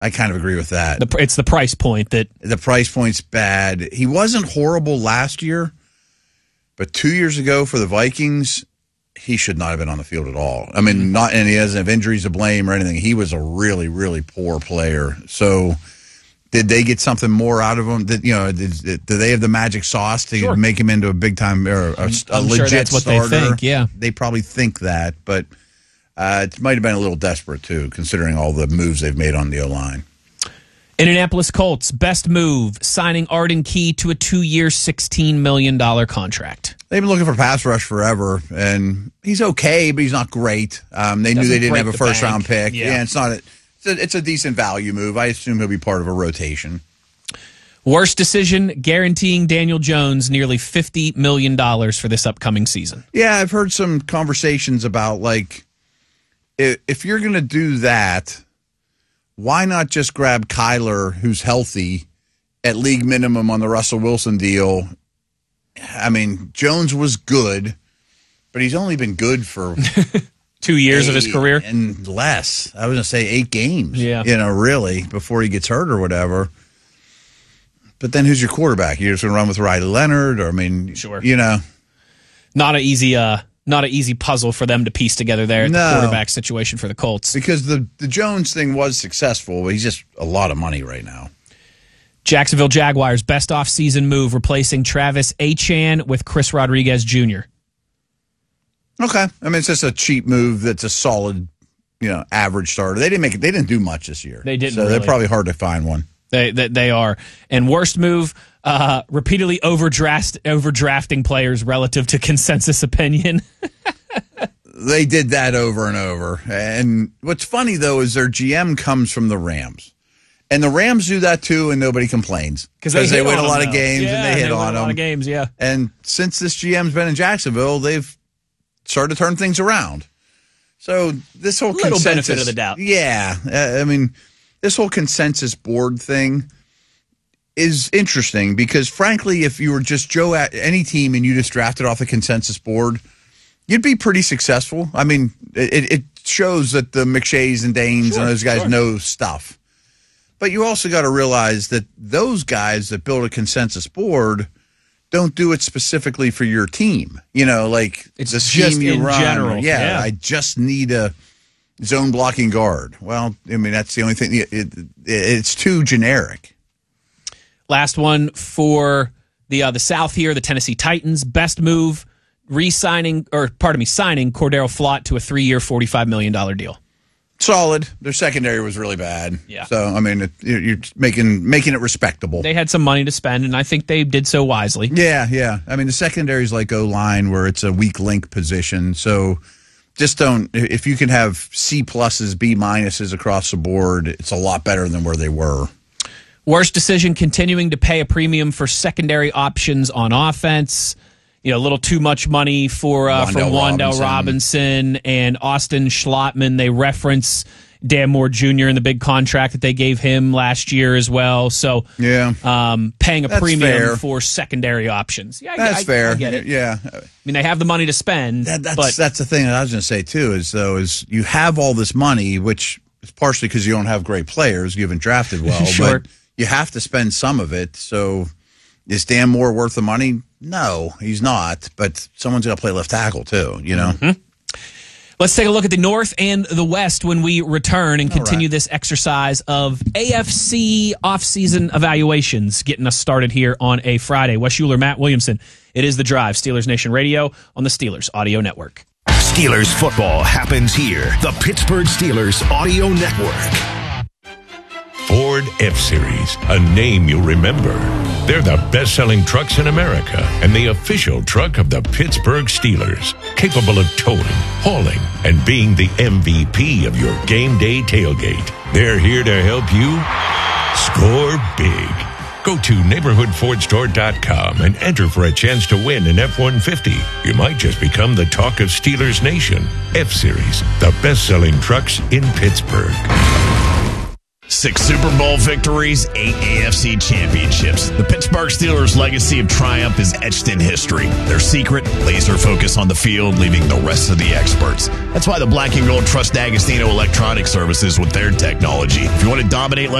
I kind of agree with that. It's the price point that... The price point's bad. He wasn't horrible last year, but 2 years ago for the Vikings, he should not have been on the field at all. I mean, and he doesn't have injuries to blame or anything. He was a really, really poor player. So did they get something more out of him? Do they have the magic sauce to make him into a big-time or a legit that's what starter? they think, yeah. They probably think that, but... it might have been a little desperate, too, considering all the moves they've made on the O-line. Indianapolis Colts, best move, signing Arden Key to a 2-year, $16 million contract. They've been looking for pass rush forever, and he's okay, but he's not great. They knew they didn't have a first-round pick. Yeah, it's a decent value move. I assume he'll be part of a rotation. Worst decision, guaranteeing Daniel Jones nearly $50 million for this upcoming season. Yeah, I've heard some conversations about, like, if you're going to do that, why not just grab Kyler, who's healthy, at league minimum on the Russell Wilson deal? I mean, Jones was good, but he's only been good for 2 years of his career. And less. I was going to say 8 games, really, before he gets hurt or whatever. But then who's your quarterback? You're just going to run with Riley Leonard? Or, I mean, Not an easy puzzle for them to piece together there at the quarterback situation for the Colts. Because the Jones thing was successful, but he's just a lot of money right now. Jacksonville Jaguars, best offseason move, replacing Travis Etienne with Chris Rodriguez Jr. Okay. I mean, it's just a cheap move that's a solid, average starter. They didn't do much this year. They didn't. So they're probably hard to find one. They are. And worst move, repeatedly overdrafting players relative to consensus opinion. They did that over and over. And what's funny, though, is their GM comes from the Rams. And the Rams do that, too, and nobody complains. Because they win a lot of games, and they hit on them. A lot of games, yeah. And since this GM's been in Jacksonville, they've started to turn things around. So this whole consensus... Little benefit of the doubt. Yeah. I mean, this whole consensus board thing is interesting because, frankly, if you were just Joe at any team and you just drafted off the consensus board, you'd be pretty successful. I mean, it shows that the McShays and Danes and those guys know stuff. But you also got to realize that those guys that build a consensus board don't do it specifically for your team. It's the scheme you run. General. Yeah, I just need a zone blocking guard. Well, I mean, that's the only thing. It's too generic. Last one for the South here, the Tennessee Titans. Best move, signing Cordero Flott to a 3-year, $45 million deal. Solid. Their secondary was really bad. Yeah. So, I mean, you're making it respectable. They had some money to spend, and I think they did so wisely. Yeah. I mean, the secondary is like O-line where it's a weak link position. So just don't, if you can have C+, B- across the board, it's a lot better than where they were. Worst decision, continuing to pay a premium for secondary options on offense. A little too much money for Wan'Dale Robinson and Austin Schlottman. They reference Dan Moore Jr. in the big contract that they gave him last year as well. So, paying a premium for secondary options. Yeah, that's fair. I get it. Yeah, I mean, they have the money to spend. That's the thing that I was going to say too. Is you have all this money, which is partially because you don't have great players. You haven't drafted well, but you have to spend some of it. So, is Dan Moore worth the money? No, he's not, but someone's got to play left tackle too, Mm-hmm. Let's take a look at the North and the West when we return and continue this exercise of AFC offseason evaluations, getting us started here on a Friday. Wes Schuler, Matt Williamson. It is The Drive, Steelers Nation Radio on the Steelers Audio Network. Steelers football happens here. The Pittsburgh Steelers Audio Network. Ford F-Series, a name you'll remember. They're the best-selling trucks in America and the official truck of the Pittsburgh Steelers, capable of towing, hauling, and being the MVP of your game day tailgate. They're here to help you score big. Go to neighborhoodfordstore.com and enter for a chance to win an F-150. You might just become the talk of Steelers Nation. F-Series, the best-selling trucks in Pittsburgh. 6 Super Bowl victories, 8 AFC championships. The Pittsburgh Steelers' legacy of triumph is etched in history. Their secret, laser focus on the field, leaving the rest of the experts. That's why the Black and Gold trust D'Agostino Electronic Services with their technology. If you want to dominate like